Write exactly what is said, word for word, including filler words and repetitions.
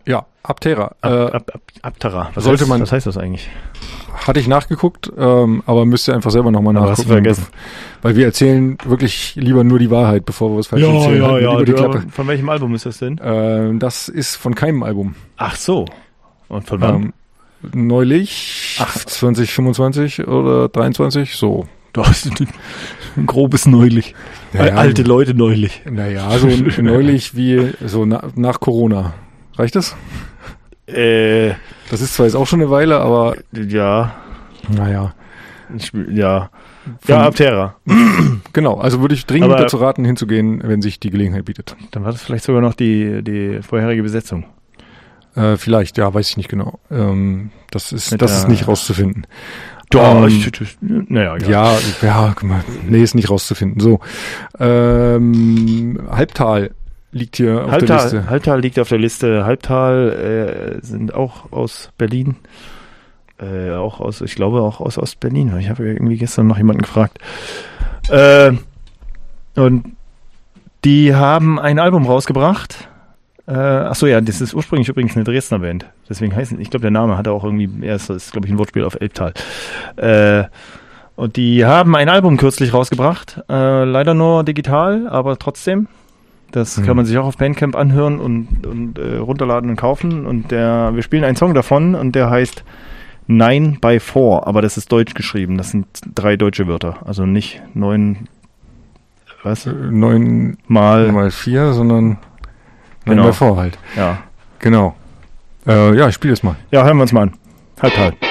Ja, Aptera. Ab, äh, ab, ab, Aptera. Was sollte heißt, man- was heißt das eigentlich? Hatte ich nachgeguckt, ähm, aber müsst ihr einfach selber nochmal Aber hast du nachgucken. vergessen. Weil wir erzählen wirklich lieber nur die Wahrheit, bevor wir was falsch erzählen. Halten wir lieber die Klappe. Von welchem Album ist das denn? Ähm, das ist von keinem Album. Ach so. Und von wann? Ähm, neulich, Ach. zwanzig fünfundzwanzig oder dreiundzwanzig, so. Doch, ist ein, ein grobes neulich. Ja, ja. Alte Leute neulich. Naja, so neulich wie so na, nach Corona. Reicht das? Äh, Das ist zwar jetzt auch schon eine Weile, aber ja. naja. Ich, ja. Von- Ja, Aptera. Genau, also würde ich dringend Aber- dazu raten, hinzugehen, wenn sich die Gelegenheit bietet. Dann war das vielleicht sogar noch die, die vorherige Besetzung. Äh, vielleicht, ja, weiß ich nicht genau. Ähm, das ist, Mit das der- ist nicht rauszufinden. Doch, Ähm, ich, ich, naja, egal. Ja, ja, guck mal, nee, ist nicht rauszufinden. So, ähm, Halbtal liegt hier auf der Halbtal, Liste. Halbtal liegt auf der Liste. Halbtal äh, sind auch aus Berlin. Äh, auch aus, ich glaube auch aus Ostberlin. Ich habe irgendwie gestern noch jemanden gefragt. Äh, und die haben ein Album rausgebracht. Äh, ach so, ja, das ist ursprünglich übrigens eine Dresdner Band. Deswegen heißt, ich glaube, der Name hat auch irgendwie, er ist, ist glaube ich, ein Wortspiel auf Elbtal. Äh, und die haben ein Album kürzlich rausgebracht. Äh, leider nur digital, aber trotzdem. Das Mhm. kann man sich auch auf Bandcamp anhören und, und äh, runterladen und kaufen. Und der, wir spielen einen Song davon und der heißt Nine by Four, aber das ist deutsch geschrieben. Das sind drei deutsche Wörter. Also nicht neun, was? Neun Mal, mal vier, sondern neun Genau. mal vor halt. ja. Genau. Äh, ja, ich spiele das mal. Ja, hören wir uns mal an. Halbtal.